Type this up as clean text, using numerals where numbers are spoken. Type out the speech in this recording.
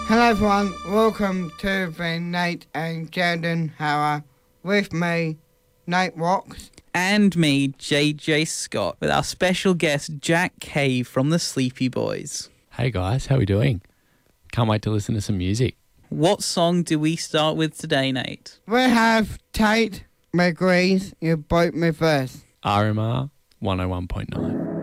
Hello everyone, welcome to the Nate and Jaden Hour with me, Nate Rocks. And me, JJ Scott, with our special guest, Jack Cave from the Sleepy Boys. Hey guys, how we doing? Can't wait to listen to some music. What song do we start with today, Nate? We have Tate McGree's You Broke Me First. RMR 101.9.